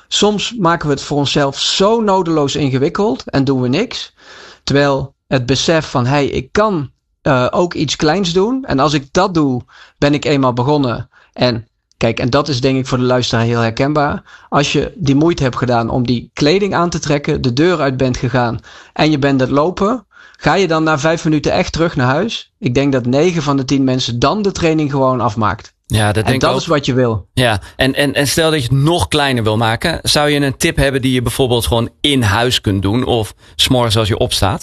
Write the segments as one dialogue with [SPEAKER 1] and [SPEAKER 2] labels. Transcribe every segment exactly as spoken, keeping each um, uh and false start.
[SPEAKER 1] soms maken we het voor onszelf zo nodeloos ingewikkeld en doen we niks. Terwijl het besef van, hey, ik kan uh, ook iets kleins doen. En als ik dat doe, ben ik eenmaal begonnen. En kijk, en dat is denk ik voor de luisteraar heel herkenbaar. Als je die moeite hebt gedaan om die kleding aan te trekken, de deur uit bent gegaan en je bent het lopen, ga je dan na vijf minuten echt terug naar huis? Ik denk dat negen van de tien mensen dan de training gewoon afmaakt.
[SPEAKER 2] Ja, dat
[SPEAKER 1] en
[SPEAKER 2] denk
[SPEAKER 1] dat
[SPEAKER 2] ik ook.
[SPEAKER 1] is wat je wil.
[SPEAKER 2] Ja, en, en, en stel dat je het nog kleiner wil maken. Zou je een tip hebben die je bijvoorbeeld gewoon in huis kunt doen? Of 's morgens als je opstaat?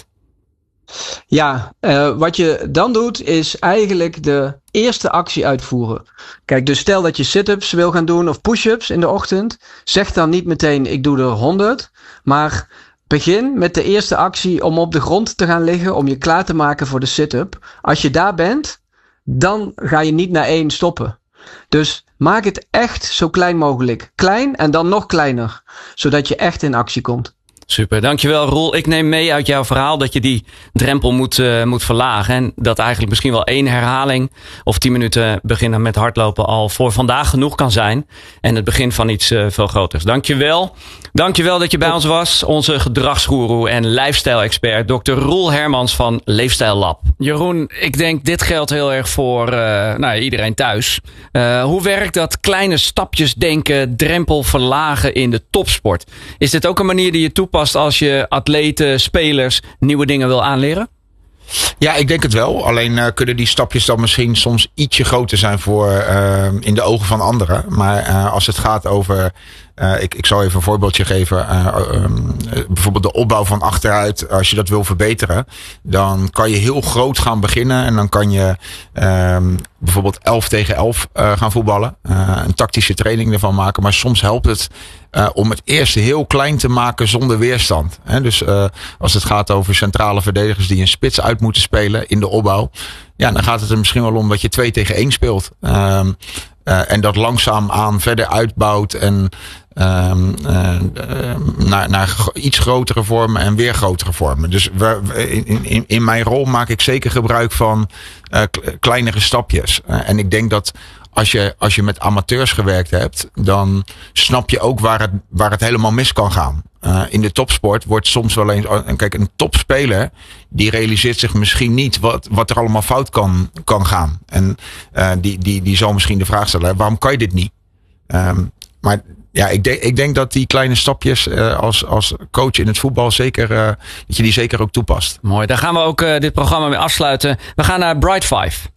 [SPEAKER 1] Ja, uh, wat je dan doet is eigenlijk de eerste actie uitvoeren. Kijk, dus stel dat je sit-ups wil gaan doen of push-ups in de ochtend. Zeg dan niet meteen ik doe er honderd. Maar begin met de eerste actie om op de grond te gaan liggen. Om je klaar te maken voor de sit-up. Als je daar bent, dan ga je niet naar één stoppen. Dus maak het echt zo klein mogelijk. Klein en dan nog kleiner. Zodat je echt in actie komt.
[SPEAKER 2] Super, dankjewel Roel. Ik neem mee uit jouw verhaal dat je die drempel moet, uh, moet verlagen. En dat eigenlijk misschien wel één herhaling of tien minuten beginnen met hardlopen al voor vandaag genoeg kan zijn. En het begin van iets uh, veel groters. Dankjewel. Dankjewel dat je bij ons was. Onze gedragsgoeroe en lifestyle-expert dokter Roel Hermans van Leefstijl Lab. Jeroen, ik denk dit geldt heel erg voor uh, nou ja, iedereen thuis. Uh, hoe werkt dat kleine stapjes denken, drempel verlagen in de topsport? Is dit ook een manier die je toepast als je atleten, spelers nieuwe dingen wil aanleren?
[SPEAKER 3] Ja, ik denk het wel. Alleen uh, kunnen die stapjes dan misschien soms ietsje groter zijn voor uh, in de ogen van anderen. Maar uh, als het gaat over... Uh, ik, ik zal even een voorbeeldje geven. Uh, um, bijvoorbeeld de opbouw van achteruit. Als je dat wil verbeteren, dan kan je heel groot gaan beginnen. En dan kan je um, bijvoorbeeld elf tegen elf uh, gaan voetballen. Uh, een tactische training ervan maken. Maar soms helpt het uh, om het eerst heel klein te maken zonder weerstand. He, dus uh, als het gaat over centrale verdedigers die een spits uit moeten spelen in de opbouw. Ja, dan gaat het er misschien wel om dat je twee tegen één speelt. Um, Uh, en dat langzaam aan verder uitbouwt en um, uh, uh, naar, naar iets grotere vormen en weer grotere vormen. Dus we, in, in, in mijn rol maak ik zeker gebruik van uh, kleinere stapjes. Uh, en ik denk dat als je, als je met amateurs gewerkt hebt, dan snap je ook waar het, waar het helemaal mis kan gaan. Uh, in de topsport wordt soms wel eens... En kijk, een topspeler die realiseert zich misschien niet wat, wat er allemaal fout kan, kan gaan. En uh, die, die, die zal misschien de vraag stellen, waarom kan je dit niet? Um, maar ja, ik denk, ik denk dat die kleine stapjes uh, als, als coach in het voetbal zeker, uh, dat je die zeker ook toepast.
[SPEAKER 2] Mooi, daar gaan we ook uh, dit programma mee afsluiten. We gaan naar Bright Five.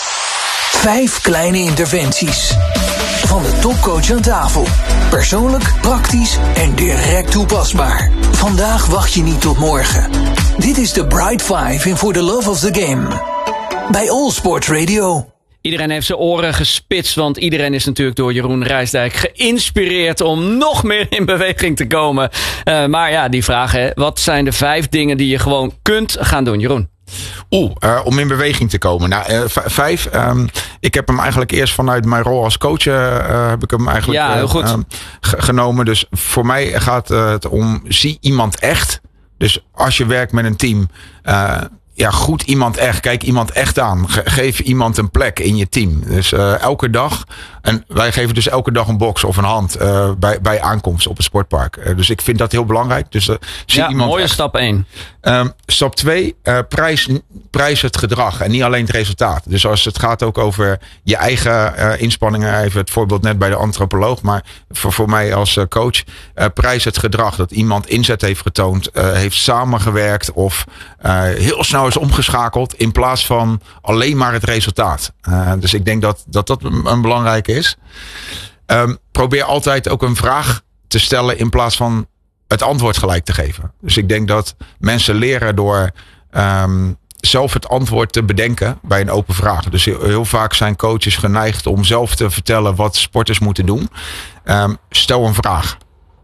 [SPEAKER 4] Vijf kleine interventies. Van de topcoach aan tafel. Persoonlijk, praktisch en direct toepasbaar. Vandaag wacht je niet tot morgen. Dit is de Bright Five in For the Love of the Game. Bij All Sports Radio.
[SPEAKER 2] Iedereen heeft zijn oren gespitst, want iedereen is natuurlijk door Jeroen Rijsdijk geïnspireerd om nog meer in beweging te komen. Uh, maar ja, die vraag, hè, wat zijn de vijf dingen die je gewoon kunt gaan doen, Jeroen?
[SPEAKER 3] Oeh, uh, om in beweging te komen. Nou, uh, v- vijf. Um, ik heb hem eigenlijk eerst vanuit mijn rol als coach uh, heb ik hem eigenlijk
[SPEAKER 2] ja, heel goed.
[SPEAKER 3] Uh, g- genomen. Dus voor mij gaat uh, het om zie iemand echt. Dus als je werkt met een team, uh, ja, goed iemand echt. Kijk iemand echt aan. Ge- geef iemand een plek in je team. Dus uh, elke dag. En wij geven dus elke dag een box of een hand uh, bij, bij aankomst op het sportpark. Uh, dus ik vind dat heel belangrijk. Dus uh, zie
[SPEAKER 2] ja,
[SPEAKER 3] iemand
[SPEAKER 2] mooie
[SPEAKER 3] echt.
[SPEAKER 2] stap één.
[SPEAKER 3] Um, stap twee, uh, prijs, prijs het gedrag en niet alleen het resultaat. Dus als het gaat ook over je eigen uh, inspanningen, even het voorbeeld net bij de antropoloog, maar voor, voor mij als uh, coach, uh, prijs het gedrag. Dat iemand inzet heeft getoond, uh, heeft samengewerkt of uh, heel snel is omgeschakeld in plaats van alleen maar het resultaat. Uh, dus ik denk dat dat, dat een, een belangrijke is. Um, probeer altijd ook een vraag te stellen in plaats van het antwoord gelijk te geven. Dus ik denk dat mensen leren door um, zelf het antwoord te bedenken bij een open vraag. Dus heel, heel vaak zijn coaches geneigd om zelf te vertellen wat sporters moeten doen. Um, stel een vraag.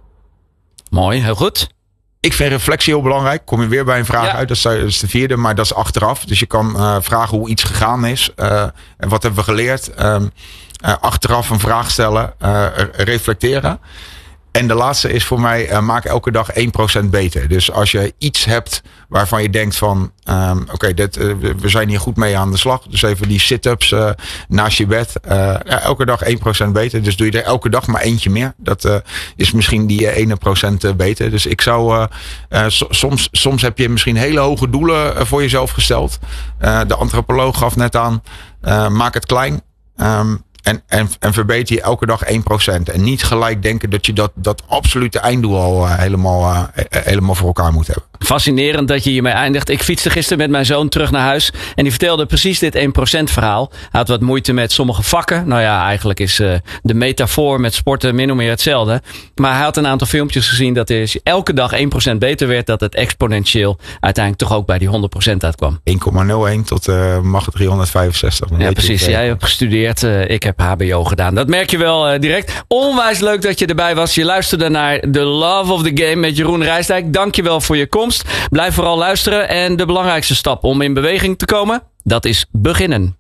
[SPEAKER 2] Mooi, heel goed.
[SPEAKER 3] Ik vind reflectie heel belangrijk. Kom je weer bij een vraag ja. uit. Dat is de vierde, maar dat is achteraf. Dus je kan uh, vragen hoe iets gegaan is. Uh, en wat hebben we geleerd? Um, uh, achteraf een vraag stellen. Uh, reflecteren. En de laatste is voor mij, uh, maak elke dag één procent beter. Dus als je iets hebt waarvan je denkt van, um, oké, okay, uh, we zijn hier goed mee aan de slag. Dus even die sit-ups uh, naast je bed. Uh, ja, elke dag één procent beter. Dus doe je er elke dag maar eentje meer. Dat uh, is misschien die uh, ene procent beter. Dus ik zou, uh, uh, so, soms, soms heb je misschien hele hoge doelen uh, voor jezelf gesteld. Uh, de antropoloog gaf net aan, uh, maak het klein. Um, En, en, en verbeter je elke dag één procent. En niet gelijk denken dat je dat, dat absolute einddoel al uh, helemaal, uh, helemaal voor elkaar moet hebben.
[SPEAKER 2] Fascinerend dat je hiermee eindigt. Ik fietste gisteren met mijn zoon terug naar huis. En die vertelde precies dit één procent verhaal. Hij had wat moeite met sommige vakken. Nou ja, eigenlijk is uh, de metafoor met sporten min of meer hetzelfde. Maar hij had een aantal filmpjes gezien dat als je elke dag één procent beter werd, dat het exponentieel uiteindelijk toch ook bij die honderd procent uitkwam.
[SPEAKER 3] één komma nul één tot uh, mag het driehonderdvijfenzestig.
[SPEAKER 2] Ja, precies. Jij hebt gestudeerd. Uh, ik heb H B O gedaan. Dat merk je wel uh, direct. Onwijs leuk dat je erbij was. Je luisterde naar The Love of the Game met Jeroen Rijsdijk. Dank je wel voor je komst. Blijf vooral luisteren. En de belangrijkste stap om in beweging te komen, dat is beginnen.